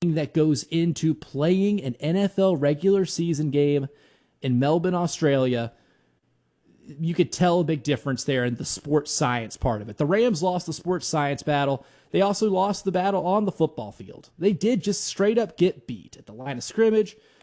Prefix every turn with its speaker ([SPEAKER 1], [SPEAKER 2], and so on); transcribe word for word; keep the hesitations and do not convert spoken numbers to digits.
[SPEAKER 1] that goes into playing an N F L regular season game in Melbourne, Australia. You could tell a big difference there in the sports science part of it. The Rams lost the sports science battle. They also lost the battle on the football field. They did just straight up get beat at the line of scrimmage.